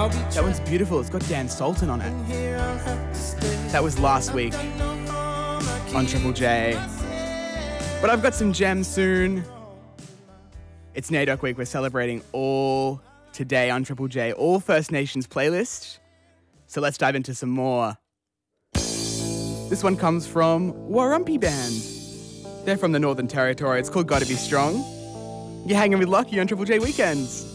That one's beautiful. It's got Dan Sultan on it. That was last week on Triple J. But I've got some gems soon. It's NAIDOC week. We're celebrating all today on Triple J, all First Nations playlist. So let's dive into some more. This one comes from Warumpi Band. They're from the Northern Territory. It's called Gotta Be Strong. You're hanging with Lockie on Triple J Weekends.